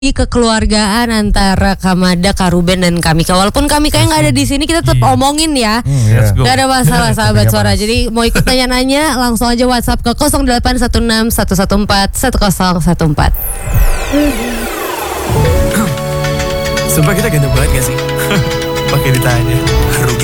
kekeluargaan antara Kamada, Karuben dan Kamika. Walaupun Kamika yang nggak ada di sini, kita tetap omongin ya. Gak ada masalah sahabat suara. Jadi mau ikut nanya-nanya langsung aja WhatsApp ke 0816 114 1014. Sumpah kita ganteng banget gak sih? Pakai ditanya.